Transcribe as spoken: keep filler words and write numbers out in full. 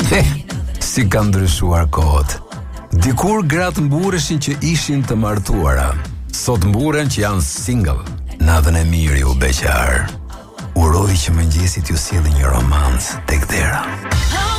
Dhe, si kanë ndryshuar kohët. Dikur gratë mbureshin që ishin të martuara. Sot mburen që janë single. Natën e mirë ju beqar. Uroj që mëngjesit ju sjellë një romancë tek dera.